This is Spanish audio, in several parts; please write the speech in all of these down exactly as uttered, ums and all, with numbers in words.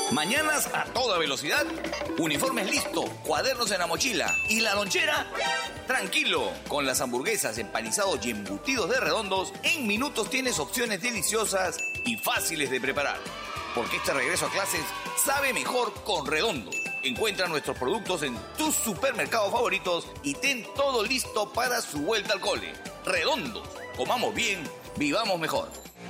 Mañanas a toda velocidad, uniformes listos, cuadernos en la mochila y la lonchera. Tranquilo, con las hamburguesas, empanizados y embutidos de Redondos, en minutos tienes opciones deliciosas y fáciles de preparar. Porque este regreso a clases sabe mejor con Redondos. Encuentra nuestros productos en tus supermercados favoritos y ten todo listo para su vuelta al cole. Redondos, comamos bien, vivamos mejor.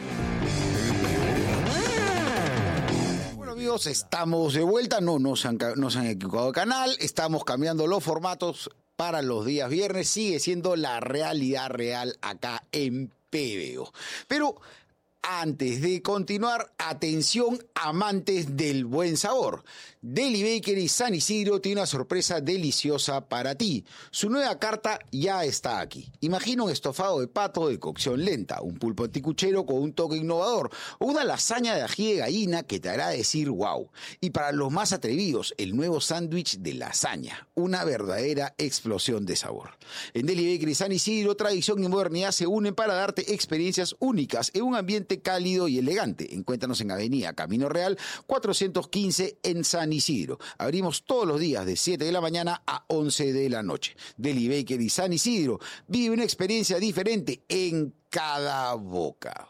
Amigos, estamos de vuelta, no nos han, nos han equivocado de canal, estamos cambiando los formatos para los días viernes, sigue siendo la realidad real acá en P B O. Pero antes de continuar, atención amantes del buen sabor. Deli Bakery San Isidro tiene una sorpresa deliciosa para ti. Su nueva carta ya está aquí. Imagina un estofado de pato de cocción lenta, un pulpo anticuchero con un toque innovador o una lasaña de ají de gallina que te hará decir wow. Y para los más atrevidos, el nuevo sándwich de lasaña, una verdadera explosión de sabor. En Deli Bakery San Isidro, tradición y modernidad se unen para darte experiencias únicas en un ambiente cálido y elegante. Encuéntranos en Avenida Camino Real cuatrocientos quince en San Isidro. Abrimos todos los días de siete de la mañana a once de la noche. Deli Bakery San Isidro vive una experiencia diferente en cada bocado.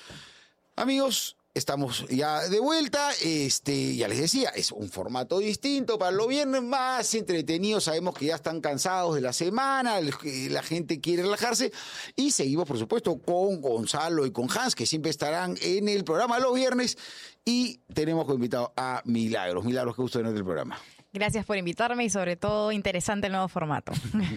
Amigos, estamos ya de vuelta, este, ya les decía, es un formato distinto para los viernes, más entretenido. Sabemos que ya están cansados de la semana, la gente quiere relajarse y seguimos, por supuesto, con Gonzalo y con Hans, que siempre estarán en el programa los viernes, y tenemos como invitado a Milagros. Milagros, qué gusto tenerte en el programa. Gracias por invitarme y sobre todo interesante el nuevo formato.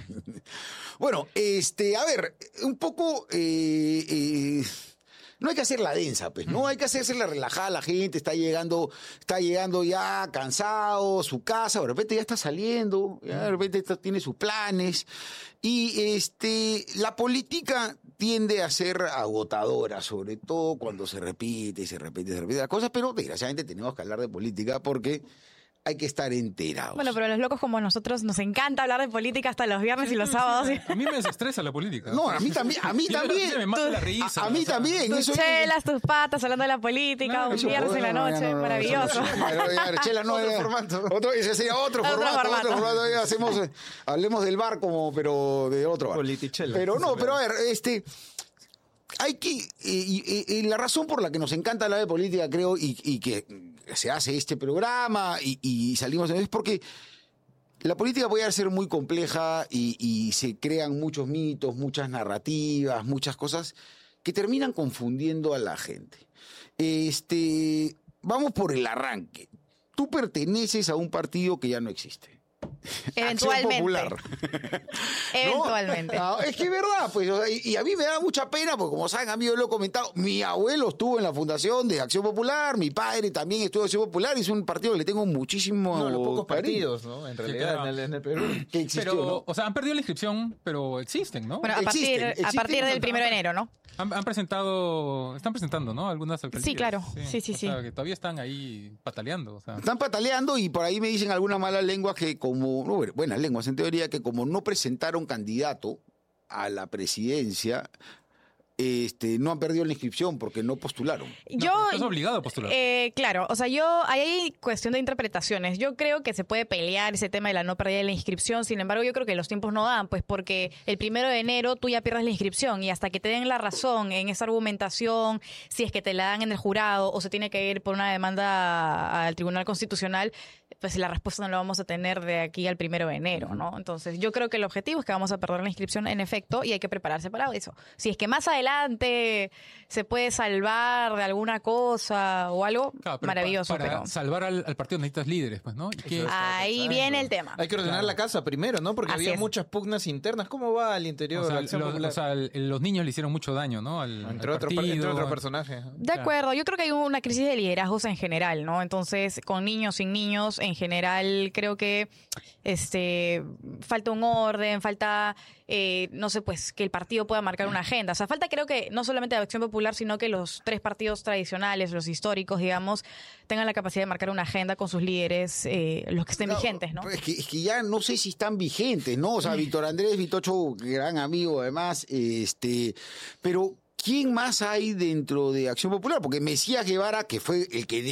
Bueno, este, a ver, un poco... Eh, eh, No hay que hacerla densa, pues, ¿no? Hay que hacerla relajada. La gente está llegando, está llegando ya cansado a su casa, de repente ya está saliendo, ya de repente está, tiene sus planes. Y este, la política tiende a ser agotadora, sobre todo cuando se repite y se repite y se repite las cosas, pero desgraciadamente tenemos que hablar de política porque hay que estar enterados. Bueno, pero a los locos como nosotros nos encanta hablar de política hasta los viernes Sí, y los sí, sábados. sí. A mí me desestresa la política. No, a mí también, a mí Sí, también. me mata la risa. A, a mí o sea, también. Tus Eso es- chelas, tus patas, hablando de la política, Claro, un eso, viernes en la No, no, noche, no, no, maravilloso. eso no, no, ya, chela no Otro era- formato. Otro, ese sería otro, Otro formato, formato. otro formato. Ya hacemos, eh, hablemos del bar como, pero de otro bar. Politichela. Pero no, Sí, pero claro. a ver, este... Hay que, y, y- y la razón por la que nos encanta hablar de política, creo, y, y que se hace este programa y, y salimos es porque la política puede ser muy compleja y, y se crean muchos mitos, muchas narrativas, muchas cosas que terminan confundiendo a la gente. Este, vamos por el arranque. Tú perteneces a un partido que ya no existe. Eventualmente. Acción Popular. Eventualmente. No, es que es verdad, pues, o sea, y, y a mí me da mucha pena, porque como saben, amigos, lo he comentado, mi abuelo estuvo en la fundación de Acción Popular, mi padre también estuvo en Acción Popular, y es un partido que le tengo muchísimo No, los pocos cariño. partidos, ¿no? En realidad, claro. en, el, en el Perú. Que existió, Pero, ¿no? o sea, han perdido la inscripción, pero existen, ¿no? Bueno, a partir, Existen, a existen partir del bastante. primero de enero, ¿no? Han, han presentado, están presentando, ¿no? Algunas alcaldías. Sí, claro. Sí, sí, o sí. sea, que todavía están ahí pataleando, o sea. Están pataleando y por ahí me dicen algunas malas lenguas que como, no, buenas lenguas en teoría, que como no presentaron candidato a la presidencia, este, no han perdido la inscripción porque no postularon. No, Yo, pero estás obligado a postular. Eh, claro, o sea, yo, ahí hay cuestión de interpretaciones. Yo creo que se puede pelear ese tema de la no pérdida de la inscripción, sin embargo, yo creo que los tiempos no dan, pues porque el primero de enero tú ya pierdes la inscripción y hasta que te den la razón en esa argumentación, si es que te la dan en el jurado o se tiene que ir por una demanda al Tribunal Constitucional, pues la respuesta no la vamos a tener de aquí al primero de enero, ¿no? Entonces, yo creo que el objetivo es que vamos a perder la inscripción en efecto y hay que prepararse para eso. Si es que más adelante se puede salvar de alguna cosa o algo, Claro, pero maravilloso, pa- para pero salvar al, al partido necesitas líderes, pues, ¿no? Y que- ahí viene el tema. Hay que ordenar la casa primero, ¿no? Porque Así había es. muchas pugnas internas. ¿Cómo va al interior o de sea, la Acción los, Popular? o sea, el- los niños le hicieron mucho daño, ¿no? Al, entre, al otro, per- partido, entre otro al- personaje. De Claro. acuerdo, yo creo que hay una crisis de liderazgos en general, ¿no? Entonces, con niños, sin niños, en general, creo que este falta un orden, falta, eh, no sé, pues, que el partido pueda marcar una agenda. O sea, falta creo que no solamente la Acción Popular, sino que los tres partidos tradicionales, los históricos, digamos, tengan la capacidad de marcar una agenda con sus líderes, eh, los que estén Claro, vigentes, ¿no? Es que, es que ya no sé si están vigentes, ¿no? O sea, Víctor Andrés Vitocho, gran amigo además, este, pero ¿quién más hay dentro de Acción Popular? Porque Mesías Guevara, que fue el que